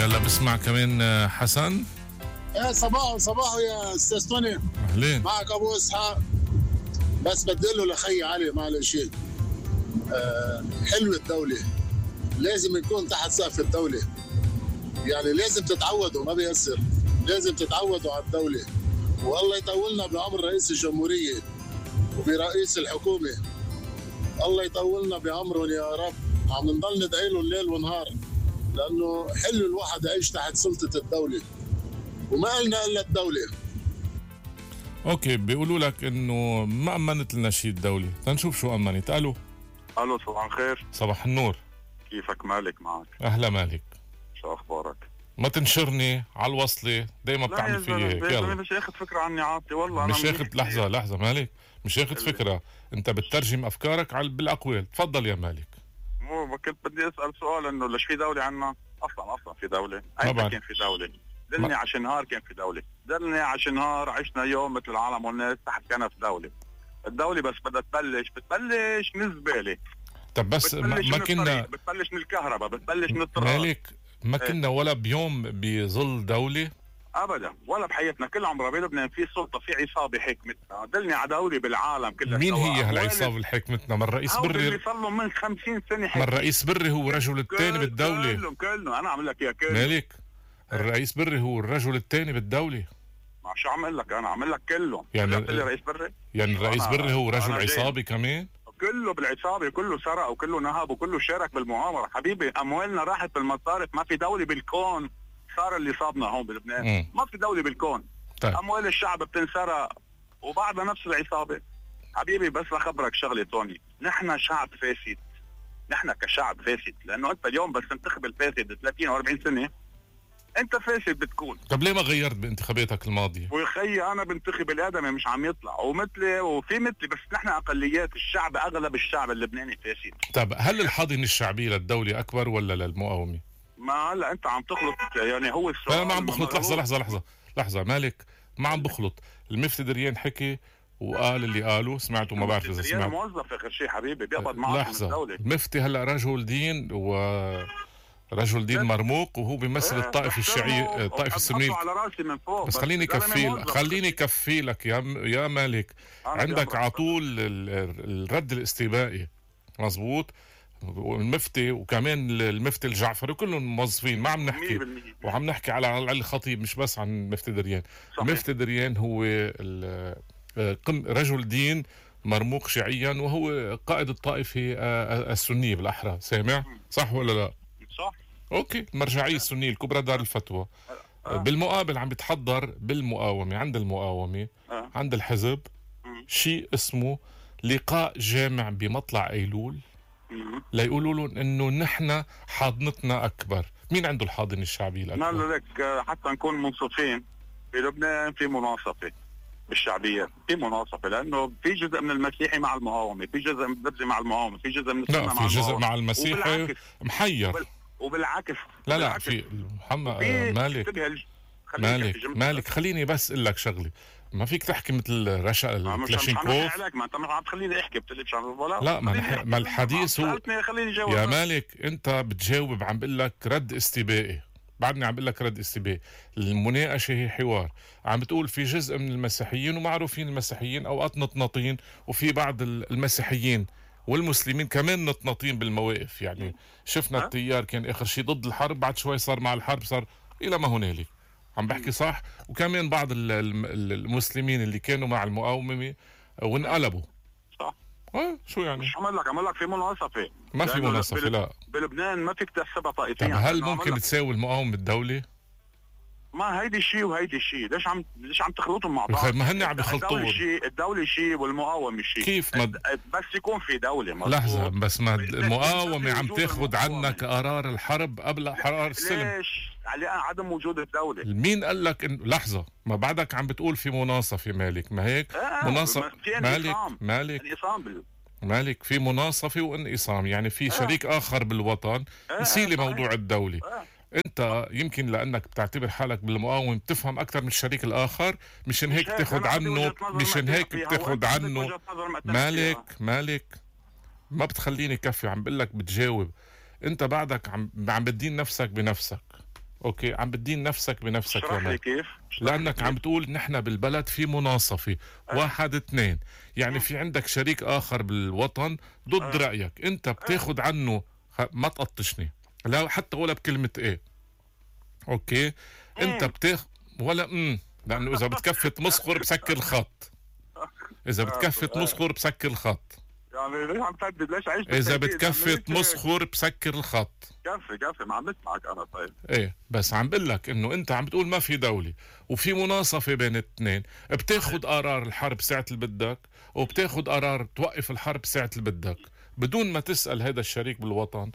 يلا بسمع كمان حسن. يا صباحو يا استاذ توني. اهلين معك ابو اسحاق. بس بدي له لخي علي معلش. حلو الدولة لازم يكون تحت سقف الدولة، يعني لازم تتعودوا، ما بيأثر، لازم تتعودوا على الدولة. والله يطولنا بعمر رئيس الجمهورية وبرئيس الحكومة، الله يطولنا بعمرهم يا رب. عم نضل ندعي له الليل ونهار، لأنه حلو الواحد يعيش تحت سلطة الدولة، وما قلنا إلا الدولة. اوكي، بيقولوا لك انه ما امنت لنا شيء الدولة، تنشوف شو امنت. الو صباح الخير. صباح النور. كيفك؟ مالك معك. اهلا مالك. شو اخبارك؟ ما تنشرني على الوصلة دايما بتعمل فيي هيك. يلا مش اخذ فكرة عني عاطي والله. مش اخذ لحظة مالك، مش اخذ فكرة، انت بتترجم افكارك بالاقوال. تفضل يا مالك. مو كنت بدي اسال سؤال، انه ليش في دولة عنا اصلا في دولة؟ اين كان في دولة؟ دلني عشان نهار كان في دولة، دلني عشان نهار عشنا يوم مثل العالم والناس تحت كنف دولة. الدولة بس بدها بتبلش من الزبالة. طب بس ما كنا بتبلش من الكهرباء، بتبلش من التراب. مالك ما كنا ولا بيوم بظل دولة ابدا، ولا بحياتنا. كل عمرنا بلبنان في سلطه، في عصابه حكمتنا. دلني على دولة بالعالم كلها. مين هي هالعصابه اللي حكمتنا؟ ما الرئيس بري اللي صار له من 50 سنه. ما الرئيس بري هو الرجل الثاني بالدوله. كله انا عم لك يا كله مالك. الرئيس بري هو الرجل الثاني بالدوله. ما شو عم لك؟ انا عم لك كله. يعني الرئيس بري، يعني الرئيس بري هو رجل عصابي كمان. كله بالعصابه، كله سرق وكله نهب وكله شارك بالمؤامره. حبيبي اموالنا راحت بالمصارف. ما في دوله بالكون صار اللي صابنا هون بلبنان. ما في دولة بالكون. طيب. أموال الشعب بتنسرق وبعدها نفس العصابة. حبيبي بس أخبرك شغلة توني، نحن شعب فاسد، نحن كشعب فاسد. لأنه أنت اليوم بس تنتخب الفاسد 30 أو 40 سنة أنت فاسد بتكون. طب ليه ما غيرت بانتخاباتك الماضية؟ ويخي أنا بنتخب الآدمي مش عم يطلع، ومثلي وفي مثلي، بس نحن أقليات. الشعب أغلب الشعب اللبناني فاسد. طب هل الحاضنة الشعبية للدولة أكبر ولا للمقاومة؟ ما هلا انت عم تخلط، يعني هو السؤال. انا ما عم بخلط. لحظة مالك، ما عم بخلط. المفتي دريان حكي وقال اللي قاله، سمعته ما بعرف اذا سمعت. موظف اخر شيء حبيبي، بيقبض معك من الدولة. المفتي هلا رجل دين، ورجل دين مرموق، وهو بيمثل الطائفة الشيعية، الطائفة السنية. على راسي من فوق. بس خليني كفيلك يا مالك. عندك على طول الرد الاستبائي، مزبوط. المفتي وكمان المفتي الجعفري كلهم موظفين. ما عم نحكي، وعم نحكي على الخطيب، مش بس عن المفتي دريان. المفتي دريان هو رجل دين مرموق شيعيا، وهو قائد الطائفة السنية بالأحرى. سامع صح ولا لا؟ صح. اوكي، المرجعية السنية الكبرى، دار الفتوى. بالمقابل عم بتحضر بالمقاومة، عند المقاومة عند الحزب شيء اسمه لقاء جامع بمطلع أيلول، ليقولوا لهم انه نحن حاضنتنا اكبر. مين عنده الحاضنه الشعبيه الاكبر؟ قال لك حتى نكون منصفين، بلبنان في مناصفه بالشعبيه، في مناصفه، لانه في جزء من المسيحي مع المقاومه، في جزء من الدبزي مع المقاومه، في جزء من السنه مع المقاومه، في جزء مع المسيحي محير. وبالعكس لا في محمد مالك خليني بس اقول لك شغله. ما فيك تحكي مثل رشا كلاشينكوف. ما انت مش عم تخليني احكي، بتقلبش عن الولاء. لا ما الحديث هو يا مالك. انت بتجاوب، عم بقول لك رد استبائي، بعدني عم بقول لك رد استبائي. المناقشه هي حوار. عم بتقول في جزء من المسيحيين، ومعروفين المسيحيين اوقات نطنطين، وفي بعض المسيحيين والمسلمين كمان نطنطين بالمواقف. يعني شفنا التيار كان اخر شيء ضد الحرب، بعد شوي صار مع الحرب، صار الى ما هنالك. عم بحكي صح؟ وكمان بعض المسلمين اللي كانوا مع المقاومة وانقلبوا. صح. شو يعني؟ مش عمل لك في مناصفة. ما في مناصفة. لا بلبنان ما فيك تحسبها طائفيا. طب هل ممكن تساوي المقاومة بالدولة؟ ما هيدي الشيء وهيدي الشيء، ليش عم تخلطهم مع بعض؟ ما هن عم يخلطون. الدولة شيء والمقاومة شيء. كيف بس يكون في دولة. لحظة بس، ما المقاومة عم تاخذ عنك قرار الحرب قبل قرار السلم. ليش؟ على عدم وجود الدولة. مين قال لك لحظة، ما بعدك عم بتقول في مناصفة مالك، ما هيك؟ مناصفة مالك في مناصفة وانقسام، يعني في شريك آخر بالوطن نسيلي موضوع الدولة. انت يمكن لانك بتعتبر حالك بالمقاومة بتفهم اكثر من الشريك الاخر، مشان هيك بتاخذ عنه مالك ما بتخليني كفي. عم بقول لك بتجاوب. انت بعدك عم بتدين نفسك بنفسك. اوكي، عم بتدين نفسك بنفسك اشرح لي كيف. لانك عم بتقول نحن بالبلد في مناصفه، 1 2، يعني في عندك شريك اخر بالوطن ضد رايك، انت بتاخد عنه ما تقطشني لا حتى ولا بكلمه ايه. اوكي، انت بتاخد ولا لانه اذا بتكفي تمسخر بسكر الخط، اذا بتكفي تمسخر بسكر الخط، يعني ليش عم تهدد؟ ليش عايش اذا بتكفي تمسخر بسكر الخط. كفي ما عم بسمعك انا. طيب ايه بس عم بقول لك انه انت عم بتقول ما في دولة وفي مناصفة بين الاثنين، بتاخد قرار الحرب ساعة اللي بدك وبتاخد قرار توقف الحرب ساعة اللي بدك بدون ما تسأل هذا الشريك بالوطن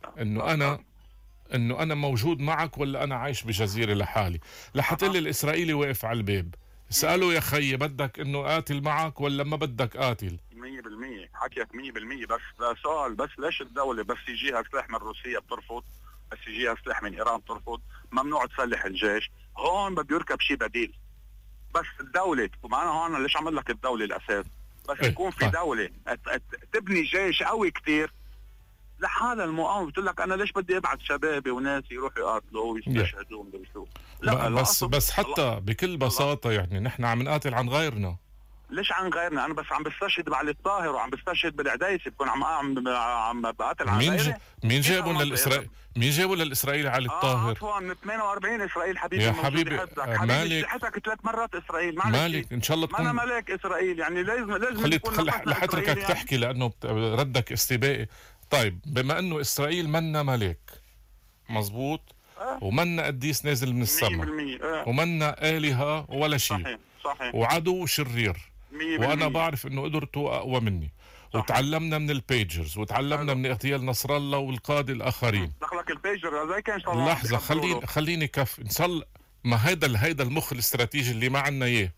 انه انا موجود معك ولا انا عايش بجزيرة لحالي. لحتى لي الاسرائيلي واقف على الباب، سأله يا خيي بدك انه قاتل معك ولا ما بدك قاتل؟ 100% حكيك 100%. بس ده سؤال، بس ليش الدولة بس يجيها سلاح من روسيا بترفض، بس يجيها سلاح من ايران بترفض، ممنوع تسلح الجيش؟ هون بده يركب شيء بديل. بس الدولة، ومعنا هون ليش عمل لك الدولة الاساس، بس يكون في دولة تبني جيش قوي كتير لحالها. المقاومة بتقول لك انا ليش بدي ابعث شبابي وناسي يروحوا يقاتلوا ويستشهدوا ومدري شو. لا بس حتى بكل بساطة يعني نحن عم نقاتل عن غيرنا. ليش عن غيرنا؟ انا بس عم بستشهد بعلي الطاهر وعم بستشهد بالعدايسي، بكون عم بقاتل عن غيري. مين جابوا للاسرائيلي؟ مين جابوا للاسرائيلي علي الطاهر؟ عفوا 48 اسرائيل حبيبي. يا حبيبي مالك حتى 3 مرات اسرائيل. مالك ان شاء الله تكون انا ملك اسرائيل، يعني لازم خلي لحتركك يعني. تحكي لانه ردك استبائي. طيب بما انه اسرائيل منا ملك مزبوط ومنا قديس نازل من السماء ومنا آلهة ولا شيء، صحيح. وعدو شرير، وانا بعرف انه قدرته اقوى مني، وتعلمنا من البيجرز وتعلمنا من اغتيال نصر الله والقادة الاخرين. دخلك البيجر زي كان لحظة خليني كف نصل. ما هيدا المخ الاستراتيجي اللي ما عنا اياه.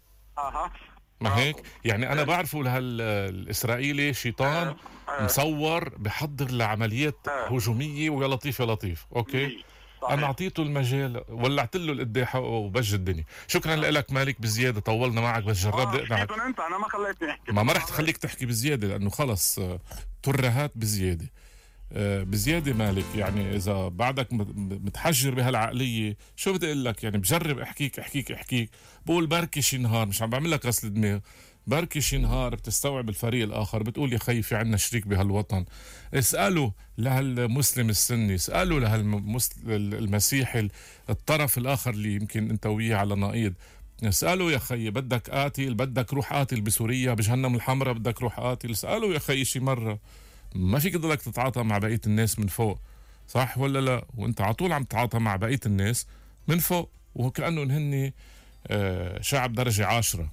ما هيك يعني انا بعرفه الاسرائيلي شيطان مصور بحضر لعمليات هجومية ويا لطيف يا لطيف. اوكي انا اعطيته المجال ولعت له القداحه وبج الدنيا. شكرا لك مالك بزياده، طولنا معك بس جربنا انت انا ما خليتني احكي. ما رح تخليك تحكي بزياده لانه خلص ترهات بزياده. بزياده مالك، يعني اذا بعدك متحجر بهالعقليه شو بدي اقول لك؟ يعني بجرب احكيك بقول بركي شي نهار، مش عم بعمل لك غسل دماغ، بركي شي نهار بتستوعب الفريق الاخر، بتقول يا خي في عنا شريك بهالوطن. اسالوا لهالمسلم السني، اسالوا لهالمسيحي الطرف الاخر اللي يمكن انت وياه على نقيض، اسالوا يا خي بدك قاتل، بدك روح قاتل بسوريا بجهنم الحمراء، بدك روح قاتل. اسالوا يا خي شي مره. ما فيك تضلك تتعاطى مع بقيه الناس من فوق، صح ولا لا؟ وانت على طول عم تتعاطى مع بقيه الناس من فوق وكانهم هن شعب درجه 10.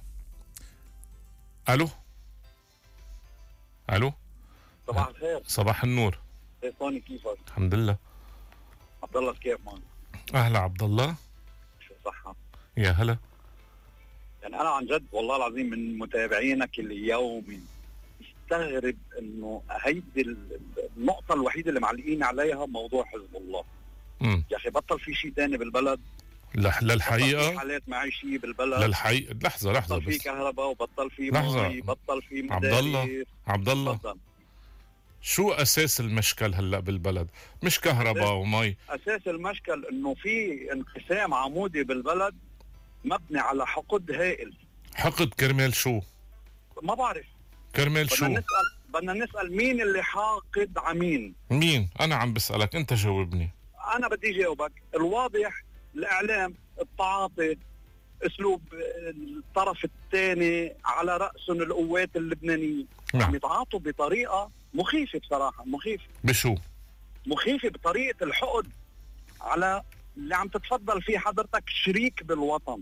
الو صباح الخير. صباح النور. سوني كيفك؟ الحمد لله. عبد الله كيف مان؟ اهلا عبد الله. شو صحة؟ يا هلا. يعني انا عن جد والله العظيم من متابعينك اليومي مستغرب انه هيدي النقطة الوحيدة اللي معلقين عليها موضوع حزب الله. يا اخي بطل في شيء ثاني بالبلد. للحقيقة بطل في حالات معيشية بالبلد. للحقيقة لحظة بطل في كهرباء وبطل في مي، بطل في مدارس. عبد الله شو أساس المشكل هلا بالبلد؟ مش كهرباء ومي. أساس المشكل إنه في انقسام عمودي بالبلد مبني على حقد هائل. حقد كرمال شو؟ ما بعرف. كرمال شو؟ بدنا نسأل مين اللي حاقد عمين؟ مين؟ أنا عم بسألك أنت جاوبني. أنا بدي جاوبك. الواضح الإعلام، التعاطي، أسلوب الطرف الثاني على رأسهم القوات اللبنانية. عم يتعاطوا بطريقة مخيفة بصراحة، مخيفة. بشو؟ مخيفة بطريقة الحقد على اللي عم تتفضل فيه حضرتك شريك بالوطن.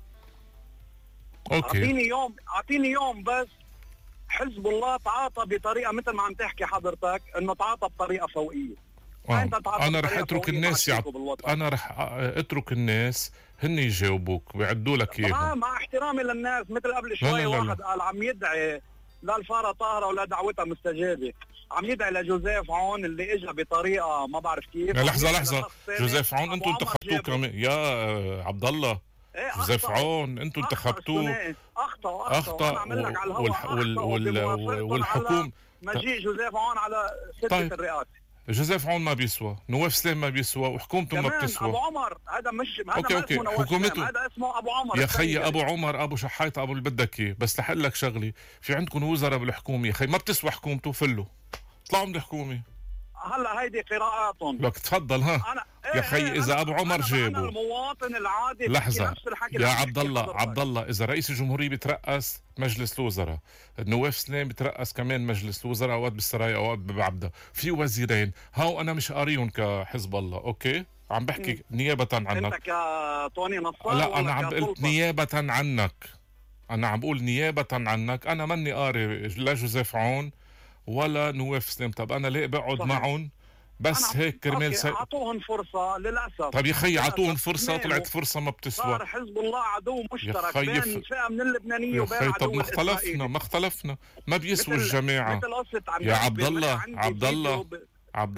أوكي. أعطيني يوم بس حزب الله تعاطى بطريقة مثل ما عم تحكي حضرتك إنه تعاطى بطريقة فوقية. أنا رح أترك الناس أنا رح أترك الناس هن يجاوبوك ويعدوا لك إياهم. مع احترامي للناس، مثل قبل شوي واحد قال عم يدعي لا الفارة طاهرة ولا دعوتها مستجابة، عم يدعي لجوزيف عون اللي اجى بطريقة ما بعرف كيف. لحظة جوزيف عون انتوا انتخبتوه كمان يا عبد الله. جوزيف عون انتوا انتخبتوه. اخطأ والحكومة مجيء جوزيف عون على سدة الرئاسة. جوزيف عون ما بيسوى، نواف سليم ما بيسوى، وحكومته ما بتسوى. ابو عمر هذا مش هذا أوكي. ما اسمه نواف حكومته هذا اسمه ابو عمر يا خي، ابو عمر، ابو شحايط، ابو اللي بدك اياه. بس لحق لك شغلي، في عندكم وزراء بالحكومه يا خي ما بتسوى حكومته، فلوا طلعوا من الحكومه. هلا هيدي قراءاتهم. لك تفضل. ها يا خي، اذا ابو عمر جابه، أنا المواطن العادي لحظه نفس الحكي يا عبد الله، اذا رئيس الجمهوريه بترأس مجلس الوزراء، نواف سليم بترأس كمان مجلس الوزراء، اوقات بالسرايا اوقات ببعبده، في وزيرين هاو انا مش قاريهم كحزب الله. اوكي، عم بحكي نيابه عنك. انت كتوني نصار؟ لا انا عم بقول نيابه عنك، انا عم بقول نيابه عنك. انا ماني قاري لا جوزيف عون ولا نواف سليم. طب انا ليه بقعد معهم؟ بس هيك كرمال اعطوهم فرصه للاسف. طب يا خي اعطوهم فرصه، طلعت فرصه ما بتسوى. صار حزب الله عدو مشترك بين فئه من اللبنانيه وبين عدو. طب ما اختلفنا ما بيسوى الجماعه يا عبد الله. عبد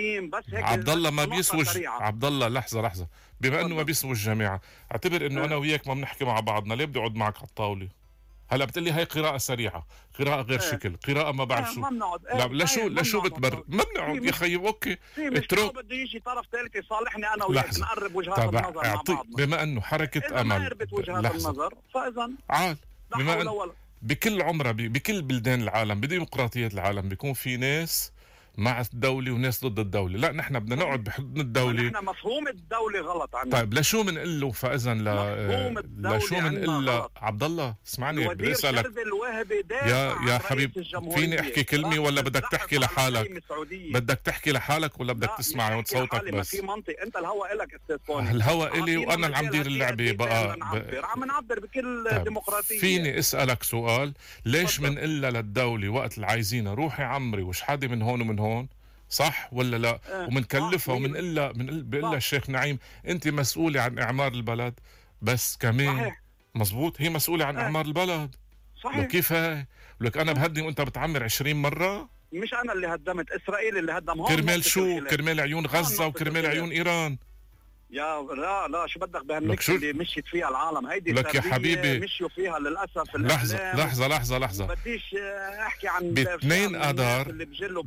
الله ما بيسوى. عبد الله لحظه، بما انه ما بيسوى الجماعه، اعتبر انه انا وياك ما بنحكي مع بعضنا، ليه بدي اقعد معك على الطاوله؟ هلا بتقلي هاي قراءة سريعة، قراءة غير شكل، قراءة ما بعرف شو. لا شو بتبرر؟ ما بنقعد يا خيي. اوكي اترك. بده يجي طرف ثالث يصالحني انا وياك، نقرب وجهات النظر مع بعضنا. بما انه حركة امل، ما قربت وجهات النظر فاذا عال. بما انه بكل عمرها بكل بلدان العالم، بديمقراطية العالم، بيكون في ناس مع الدولة وناس ضد الدولة. لا نحن بدنا نقعد بحضن الدولة. نحن مفهوم الدولة غلط عنا. طيب لشو بنقول له؟ فاذا لشو بنقول له؟ عبد الله اسمعني بدي اسالك يا حبيب، فيني احكي كلمة ولا بدك تحكي لحالك؟ بدك تحكي لحالك ولا بدك تسمع صوتك بس؟ في منطق، انت الهوا الك استاذ طوني. الهوا الي وانا اللي عم دير اللعبة بقى. عم نعبر بكل ديمقراطية. فيني اسالك سؤال؟ ليش بنقول للدولة وقت اللي عايزينها روحي عمري وشحادي من هون ومن هون، صح ولا لا؟ ومنكلفها بقول لها الشيخ نعيم انت مسؤولة عن اعمار البلد، بس كمان صحيح. مزبوط، هي مسؤولة عن اعمار البلد. صحيح. كيف هاي؟ لك انا بهدم وانت بتعمر 20 مرة. مش انا اللي هدمت، اسرائيل اللي هدم. كرمال شو؟ كرمال عيون غزة وكرمال عيون ايران. يا لا شو بدك بهالنكت اللي مشيت فيها العالم؟ هيدي لك يا حبيبي مشيوا فيها للاسف. لحظة بديش احكي عن ب2 اذار اللي بجلوا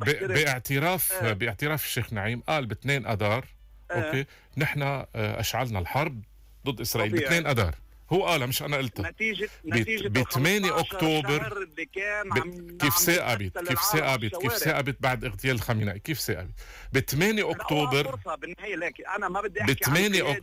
باعتراف الشيخ نعيم قال ب2 اذار اوكي نحن اشعلنا الحرب ضد اسرائيل ب2 اذار. هو قال مش انا قلتها. نتيجة ب 8 اكتوبر اللي كان كيف ثاقبت بعد اغتيال خامنئي؟ كيف ثاقبت ب 8 اكتوبر؟ بالنهاية لك انا ما بدي احكي ب 8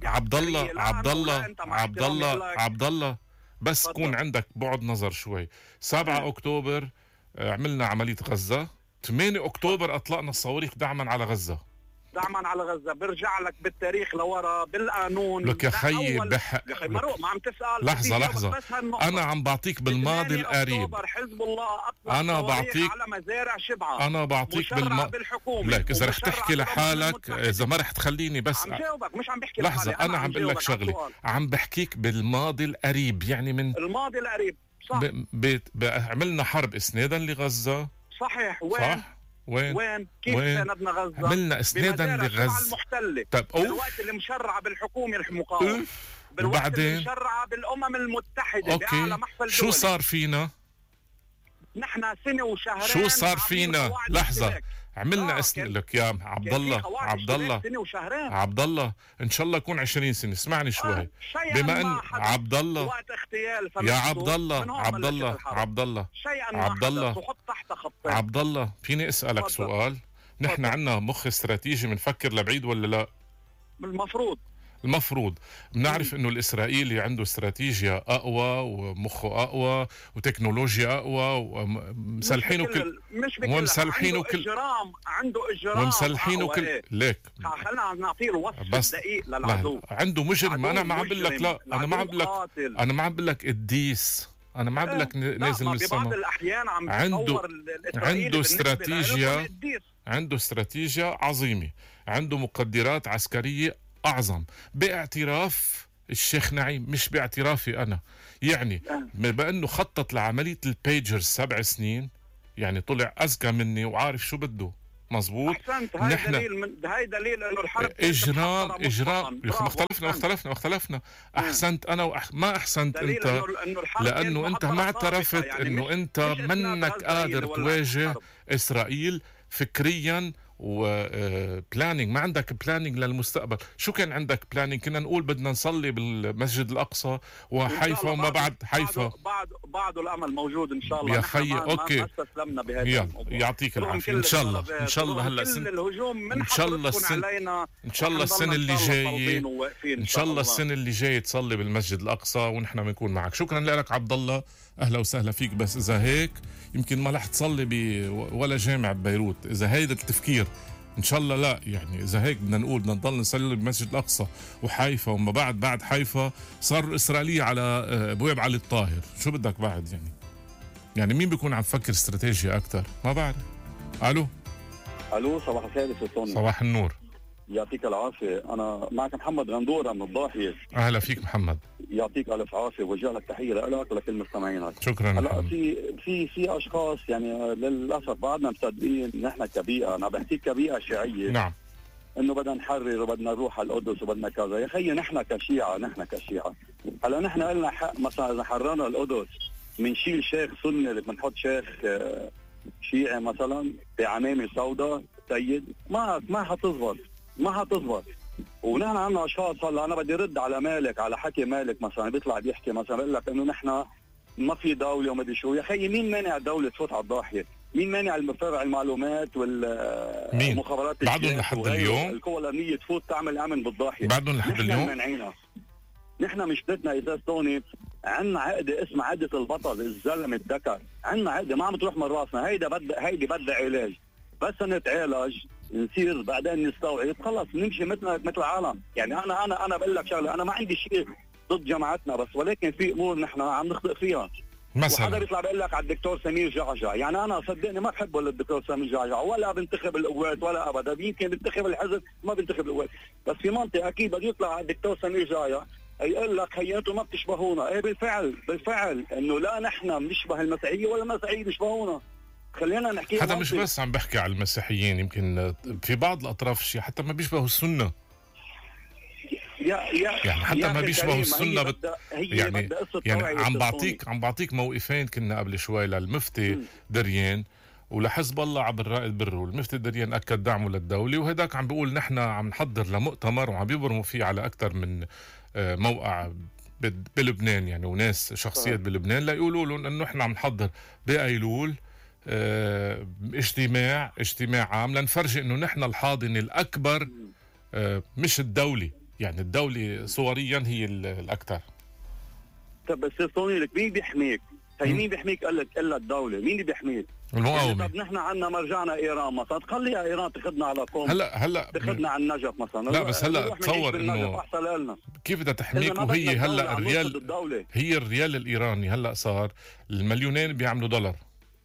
عبد الله بس كون عندك بعد نظر شوي. 7 اكتوبر عملنا عملية غزة، 8 اكتوبر اطلقنا الصواريخ دعما على غزة. برجع لك بالتاريخ لورا بالقانون. لك يا خيي مروق ما عم تسأل. لحظة أنا عم بعطيك بالماضي القريب. حزب الله أنا بعطيك على مزارع شبعة. أنا بعطيك بالحكومة. لك إذا رح تحكي لحالك، إذا ما رح تخليني بس عم جاوبك، مش عم بحكي لحظة أنا عم بقول لك شغلة، عم بحكيك بالماضي القريب، يعني من الماضي القريب. صح. عملنا حرب إسنادا لغزة. صحيح. وين؟ كيف ساندنا غزة؟ عملنا اسنادا لغزة المحتلة. طيب بالوقت اللي مشرعة بالحكومة المقاومة، بالوقت اللي مشرعة بالأمم المتحدة بأعلى محفل دولي. شو صار فينا؟ نحن سنة وشهرين. شو صار فينا؟ لحظة عملنا لك يا عبد الله ان شاء الله يكون 20 سنة. اسمعني شوي. بما ان عبد الله وقت اغتيال يا عبد الله فيني اسالك سؤال؟ نحن عنا مخ استراتيجي بنفكر لبعيد ولا لا؟ المفروض بنعرف انه الاسرائيلي عنده استراتيجيا اقوى ومخه اقوى وتكنولوجيا اقوى ومسلحينه ليك خلينا نعطيه الوصف الدقيق للعدو. عنده مجرم. انا ما عم بقول لك لا، انا ما عم بقول لك قديس، انا ما عم بقول لك نازل من السماء. ببعض الاحيان عنده استراتيجيا عظيمة، عنده مقدرات عسكرية أعظم، باعتراف الشيخ نعيم مش باعترافي أنا. يعني بأنه خطط لعملية البيجرز 7 سنين، يعني طلع أذكى مني وعارف شو بده. مزبوط. نحن هاي دليل انه الحرب اجرام اختلفنا. احسنت انا ما احسنت انت، لانه انت ما اعترفت يعني انه انت منك قادر تواجه اسرائيل فكريا وبلانينج، ما عندك بلانينج للمستقبل. شو كان عندك بلانينج؟ كنا نقول بدنا نصلي بالمسجد الأقصى وحيفا وما بعد حيفا. بعد الأمل موجود إن شاء الله يا خي. أوكي، ما استسلمنا بهذا الموضوع. يعطيك العافية. إن شاء الله إن شاء الله هلا الهجوم إن شاء الله إن شاء الله السنة اللي جاية إن شاء الله السنة اللي جاية تصلي بالمسجد الأقصى ونحن بنكون معك. شكرا لك عبد الله، أهلا وسهلا فيك. بس إذا هيك يمكن ما رح تصلي ولا جامع ببيروت إذا هيدا التفكير. إن شاء الله لا، يعني إذا هيك بدنا نقول بدنا نضل نصلي بالمسجد الأقصى وحيفا، وما بعد حيفا صار إسرائيلية على أبواب علي الطاهر. شو بدك بعد يعني مين بيكون عم فكر استراتيجية أكتر؟ ما بعرف. ألو صباح الخير أستاذ سوني. صباح النور، يعطيك العافية. أنا معك محمد غندورة من الضاحية. أهلا فيك محمد. يعطيك ألف عافية، وجه لك تحية لك ولكل مستمعينك. شكرا. هلا في أشخاص يعني للأسف بعدنا مصدقين نحن كبيئة، أنا بحكي كبيئة شيعية. نعم. إنه بدنا نحرر وبدنا نروح على القدس وبدنا كذا. يا خيي نحن كشيعة هلا نحن قلنا حق مثلا إذا حررنا القدس بنشيل شيخ سني، بنحط شيخ شيعي مثلا بعمامة سوداء سيد، ما حتزبط. ونحن عندنا اشخاص. هلا انا بدي رد على مالك، على حكي مالك مثلا بيطلع بيحكي مثلا بيقول لك انه نحن ما في دوله وما ادري شو. يا خيي مين مانع الدوله تفوت على الضاحيه؟ مين مانع المفرع المعلومات والمخابرات بعدهم لحد اليوم القوى الامنيه تفوت تعمل امن بالضاحيه؟ بعدهم لحد اليوم مانعينها. نحن مشكلتنا استاذ توني عندنا عقده اسمها عقده البطل، الزلمه الذكر. عندنا عقده ما عم تروح من راسنا. هيدي بدها علاج. بس نتعالج نصير بعدين نستوعب خلص نمشي مثل العالم. يعني انا بقول لك شغله، انا ما عندي شيء ضد جماعتنا، بس ولكن في امور نحن عم نخطئ فيها مثلا. وحدا بيطلع بيقول لك على الدكتور سمير جعجع، يعني انا صدقني ما بحبه للدكتور سمير جعجع، ولا بنتخب القوات ولا ابدا، يمكن بنتخب الحزب ما بنتخب القوات. بس في منطقه اكيد بده يطلع على الدكتور سمير جعجع يقول لك هي انتم ما بتشبهونا. ايه بالفعل انه لا نحن بنشبه المسيحيه ولا المسيحيه بيشبهونا. خلينا نحكي. هذا مش بس عم بحكي على المسيحيين، يمكن في بعض الاطراف الشيعة حتى ما بيشبهوا السنه. يعني حتى ما بيشبهوا السنه يعني عم بعطيك موقفين كنا قبل شوي للمفتي دريان ولحزب الله عبر رائد برو. المفتي دريان اكد دعمه للدوله، وهداك عم بيقول نحن عم نحضر لمؤتمر وعم بيبرموا فيه على اكثر من موقع بلبنان، يعني وناس شخصيات بلبنان لا يقولوا لهم انه احنا عم نحضر بايلول اجتماع عام لنفرجي انه نحن الحاضن الاكبر، مش الدولة. يعني الدولة صوريا هي الاكثر. طب بس سوني لك مين بيحميك؟ مين بيحميك الا الدولة؟ مين اللي بيحميك؟ المقاومة. طب نحن عندنا مرجعنا ايران مثلا، تخليها ايران تاخذنا على قوم. هلا تاخذنا على النجف مثلا. لا بس هلا تصور انه كيف بدها تحميك وهي هلا الريال الايراني هلا صار المليونين بيعملوا دولار.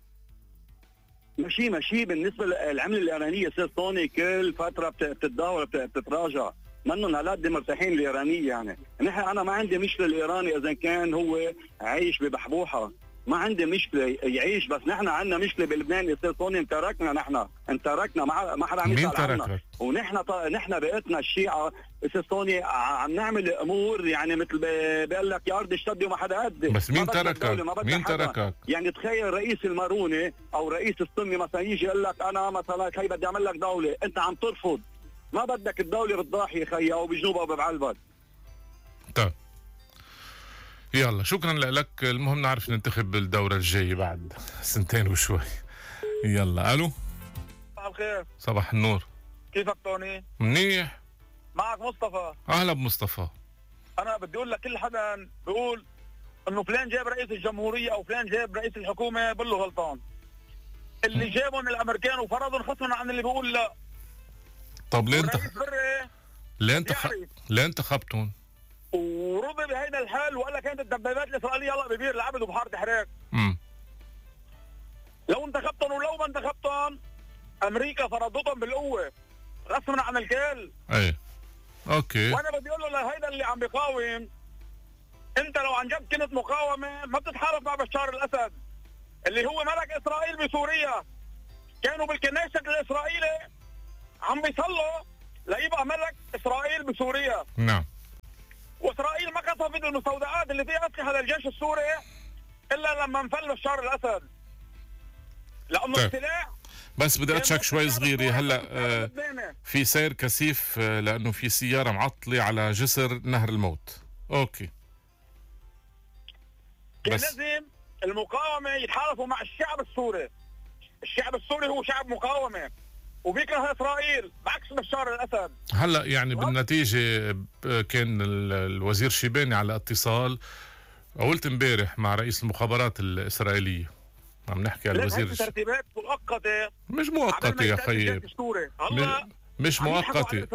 ماشي بالنسبه للعمله الايرانيه استاذ طوني كل فتره بتتداول بتتراجع. منهم هالقد مرتاحين الايرانيه. يعني انا ما عندي مشكله الايراني اذا كان هو عايش ببحبوحه، ما عندي مشكله يعيش. بس نحن عندنا مشكله بلبنان استاذ طوني، انتركنا ما حدا عم يسال عنا. ونحن بقيتنا الشيعه استاذ طوني عم نعمل امور يعني مثل بيقول لك يا ارض اشتدي وما حدا قدك. بس مين تركك؟ يعني تخيل رئيس الماروني او رئيس السني مثلا يجي يقول لك انا مثلا خي بدي اعمل لك دوله، انت عم ترفض. ما بدك الدوله بالضاحيه خي او بجنوب او ببعلبك. طيب يلا شكرا لك. المهم نعرف ننتخب بالدورة الجاية بعد 2 وشوي. يلا الو. صباح الخير. صباح النور. كيفك توني؟ منيح. معك مصطفى. اهلا بمصطفى. انا بدي اقول لك كل حدا بيقول انه فلان جاب رئيس الجمهورية او فلان جاب رئيس الحكومة بقول له غلطان. اللي جابهم الامريكان وفرضوا خصما عن اللي بيقول لا. طب ليه انتخبتهم؟ ورضي بهيدا الحال وقال لك كانت الدبابات الاسرائيليه يلا ببير العبد وبحاره حراك. لو انتخبتهم ولو ما انتخبتهم امريكا فرضتهم بالقوه غصبا عن الكل. ايه اوكي. وانا بدي اقول له لهيدا اللي عم بيقاوم، انت لو عن جد كنت مقاومه ما بتتحالف مع بشار الاسد اللي هو ملك اسرائيل بسوريا. كانوا بالكنيسة الاسرائيلي عم بيصلوا ليبقى ملك اسرائيل بسوريا. نعم. واسرائيل ما قصفت المستودعات اللي فيها اسلحه للجيش السوري الا لما انفل بشار الاسد. لانه السلاح بس بدي اتشك شوي صغيرة هلا. في سير كثيف لانه في سيارة معطلة على جسر نهر الموت. اوكي بس لازم المقاومة يتحالفوا مع الشعب السوري. الشعب السوري هو شعب مقاومة وبيكره اسرائيل بعكس بشار الاسد. هلا يعني بالنتيجة كان الوزير شيباني على اتصال قلت امبارح مع رئيس المخابرات الاسرائيلية، عم نحكي على الوزير. ترتيبات مؤقتة، مش مؤقتة يا خيي، مش مؤقتة.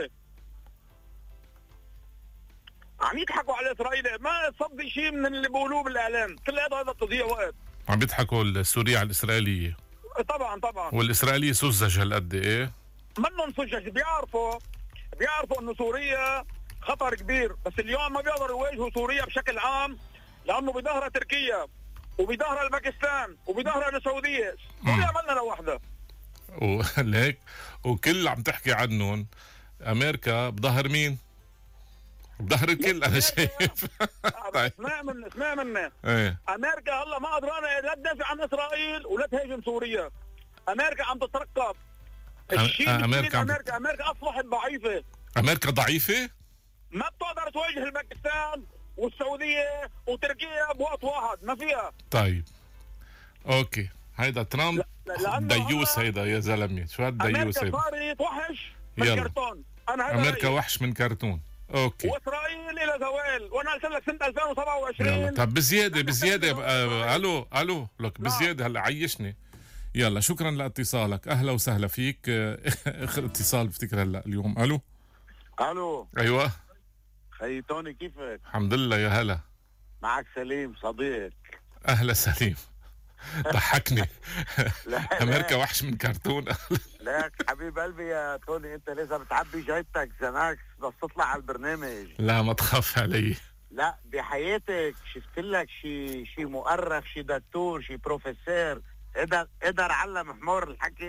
عم يضحكوا على اسرائيل، ما تصدق شيء من اللي بيقولوه بالاعلام، كل هذا تضييع وقت. عم بيضحكوا السورية على الاسرائيلية. طبعا والاسرائيلية سذج هالقد ايه؟ منهم سذج، بيعرفوا انه سوريا خطر كبير، بس اليوم ما بيقدروا يواجهوا سوريا بشكل عام لانه بظهرها تركيا وبظهرها الباكستان وبظهرها السعودية. سوريا عملنا لوحدها. وليك وكل عم تحكي عنهم امريكا بظهر مين؟ بظهر الكل انا شايف. اسمع مني ايه. امريكا هلا ما قدرانه لا تدافع عن اسرائيل ولا تهاجم سوريا. امريكا عم تترقب. امريكا اصبحت ضعيفه. امريكا ضعيفه؟ ما بتقدر تواجه الباكستان والسعوديه وتركيا بوقت واحد، ما فيها. طيب اوكي، هيدا ترامب ديوس هيدا يا زلمه، شو هالديوس هيدا؟ امريكا صارت وحش من كرتون. انا امريكا وحش من كرتون. اوكي. واسرائيل الى زوال، وانا قلت لك سنه 2027. طب بزياده الو لك بزياده هلا عيشني. يلا شكرا لاتصالك، اهلا وسهلا فيك. اخر اتصال بفتكر هلا اليوم. الو ايوه خي توني، كيفك؟ الحمد لله يا هلا. معك سليم صديق. اهلا سليم. ضحكني. امريكا وحش من كرتون. لك حبيب قلبي يا توني، انت لسه بتعبي جايبتك زناكس بس تطلع على البرنامج. لا ما تخاف علي. لا بحياتك شفت لك شي مؤرخ، شي دكتور، شي بروفيسور قدر علم حمار الحكي.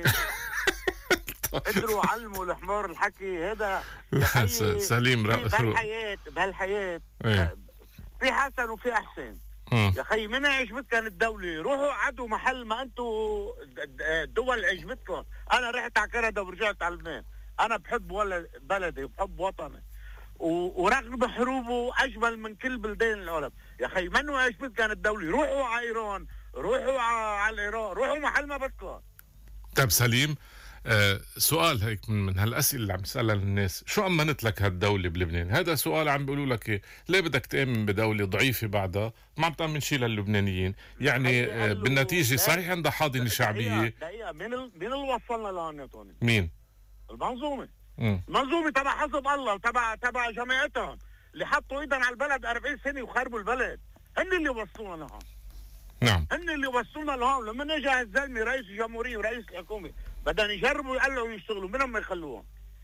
قدروا علموا الحمار الحكي هذا. سليم بهالحياة في حسن وفي احسن. يا خي من عجبتكم الدولة روحوا قعدوا محل ما انتوا الدول عجبتكم. انا رحت على كندا ورجعت على لبنان. انا بحب بلدي وبحب وطني ورغم حروبه اجمل من كل بلدان العالم. يا خي منو عجبتكم الدولة روحوا على ايران، روحوا على العراق، روحوا محل ما بدكم. طيب سليم، سؤال هيك من هالاسئله اللي عم يسالها الناس، شو امنت لك هالدوله بلبنان؟ هذا سؤال عم بيقولوا لك إيه؟ ليه بدك تامن بدوله ضعيفه بعدها ما عم تامن شيء للبنانيين؟ يعني بالنتيجه صحيح عندها حاضنه شعبيه. دقيقه مين اللي وصلنا لهون يا طوني؟ مين؟ المنظومه. المنظومه تبع حزب الله وتبع جماعتهم اللي حطوا ايدهم على البلد 40 سنه وخربوا البلد. هن اللي وصلونا لهون. نعم هن اللي وصلونا لهون. لما اجى الزلمه رئيس الجمهوريه ورئيس الحكومه بدهم يجربوا يقلعوا ويشتغلوا، منهم ما يخلوهم.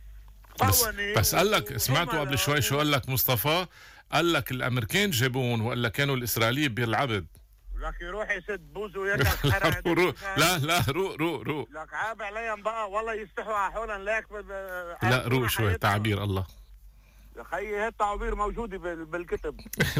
بس قال لك، سمعتوا قبل شوي شو قال لك مصطفى؟ قال لك الامريكان جابون ولا كانوا الاسرائيليين بالعبد. لك يروح يسد بوزه ويرجع. لا روق لك عاب عليهم بقى والله يستحوا على حولهم. لك لا روق شوي تعبير الله يا خيي. هي التعابير موجوده بالكتب.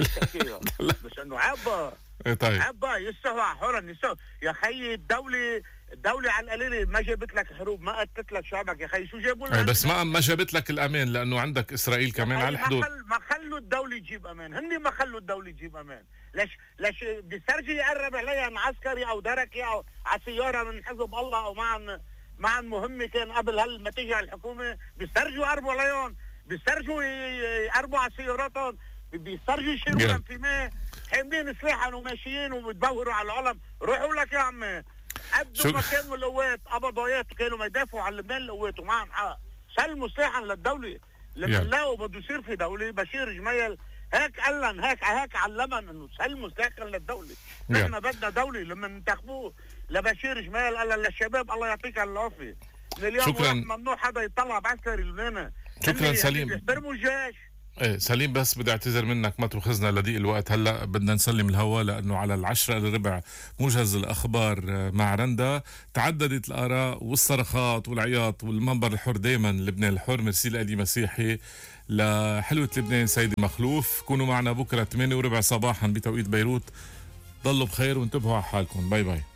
بس انه عاب بقى. طيب عاب بقى يستحوا على حولهم يستحوا. يا خيي الدولة على القليلة ما جابت لك حروب، ما قتلت لك شعبك. يا خي شو جابوا لك؟ بس ما جابت لك الامان لانه عندك اسرائيل كمان على الحدود. ما خلوا الدولة تجيب امان. هن ما خلوا الدولة تجيب امان. ليش بيسترجي يقرب عليها عسكري او دركي او على سيارة من حزب الله او معن مهمة كان قبل ما تيجي على الحكومة، بيسترجوا يقربوا عليهم، بيسترجوا يقربوا على سياراتهم، بيسترجوا يشيلوا في ماء حاملين سلاحهم وماشيين وبتدوروا على العلم. روحوا لك يا عمي قدوا ما كانوا القوات قبضايات كانوا ما يدافعوا عن لبنان القوات ومعهم حق. سلموا سلاحا للدولة. لما لقوا بده يصير في دولة بشير جميل هيك قال هيك علمن انه سلموا سلاحا للدولة. نحن بدنا دولة. لما انتخبوه لبشير جميل قال للشباب الله يعطيك العافية اليوم ممنوع حدا يطلع بعسكري لبنان. شكرا سليم. بيحترموا الجيش. ايه سليم، بس بدي اعتذر منك ما تأخذنا لضيق الوقت. هلا بدنا نسلم الهواء لانه على 10:15 موجز الاخبار مع رندا. تعددت الاراء والصرخات والعياط والمنبر الحر دائما لبنان الحر. ميرسي لألي مسيحي لحلوة لبنان سيدي مخلوف. كونوا معنا بكره 8:15 صباحا بتوقيت بيروت. ضلوا بخير وانتبهوا على حالكم. باي باي.